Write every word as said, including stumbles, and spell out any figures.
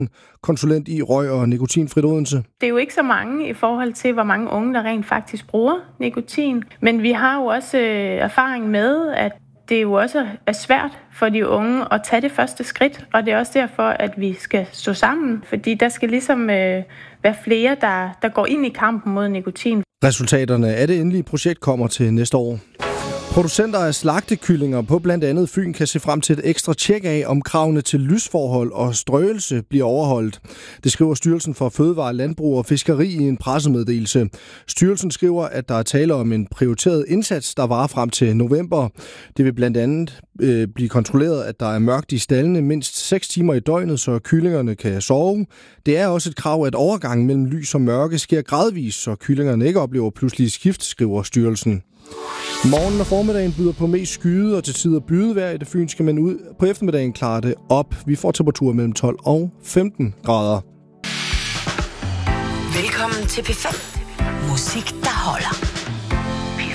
konsulent i røg- og nikotinfrit Odense. Det er jo ikke så mange i forhold til, hvor mange unge, der rent faktisk bruger nikotin. Men vi har jo også øh, erfaring med, at det jo også er svært for de unge at tage det første skridt. Og det er også derfor, at vi skal stå sammen. Fordi der skal ligesom øh, være flere, der, der går ind i kampen mod nikotin. Resultaterne af det endelige projekt kommer til næste år. Producenter af slagtekyllinger på blandt andet Fyn kan se frem til et ekstra tjek af, om kravene til lysforhold og strøelse bliver overholdt. Det skriver Styrelsen for Fødevare, Landbrug og Fiskeri i en pressemeddelelse. Styrelsen skriver, at der er tale om en prioriteret indsats, der varer frem til november. Det vil blandt andet øh, blive kontrolleret, at der er mørkt i staldene mindst seks timer i døgnet, så kyllingerne kan sove. Det er også et krav, at overgangen mellem lys og mørke sker gradvist, så kyllingerne ikke oplever pludselige skift, skriver styrelsen. Morgen og formiddagen byder på mest skyde og til tider bydevejr i det fynske, men ud på eftermiddagen klarer det op. Vi får temperaturer mellem tolv og femten grader. Velkommen til P fem. Musik, der holder.